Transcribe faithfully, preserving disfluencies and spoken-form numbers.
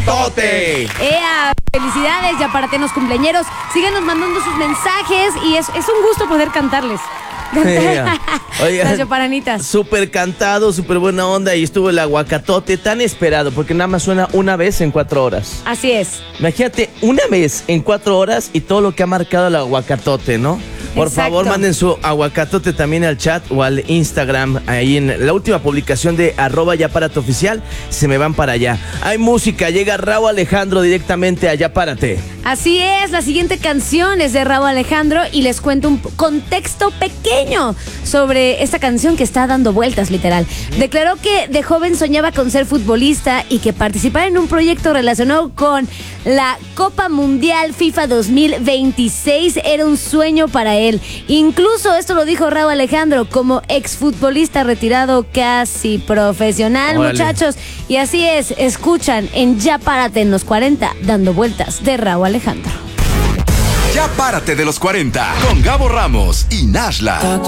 aguacatote. ¡Ea! Felicidades, ya para los cumpleañeros. Síganos mandando sus mensajes y es, es un gusto poder cantarles. Oigan, las chaparanitas. Súper cantado, súper buena onda. Y estuvo el aguacatote tan esperado, porque nada más suena una vez en cuatro horas. Así es. Imagínate, una vez en cuatro horas y todo lo que ha marcado el aguacatote, ¿no? Por Exacto. favor, manden su aguacatote también al chat o al Instagram. Ahí en la última publicación de arroba Yapárate Oficial, se me van para allá. Hay música, llega Rauw Alejandro directamente a Yapárate. Así es, la siguiente canción es de Rauw Alejandro y les cuento un contexto pequeño sobre esta canción que está dando vueltas, literal. Declaró que de joven soñaba con ser futbolista y que participar en un proyecto relacionado con la Copa Mundial FIFA dos mil veintiséis era un sueño para él. Incluso esto lo dijo Rauw Alejandro como exfutbolista retirado casi profesional. Órale. Muchachos. Y así es, escuchan en Yapárate en los cuarenta, dando vueltas de Rauw Alejandro. Yapárate de los cuarenta con Gabo Ramos y Nashla.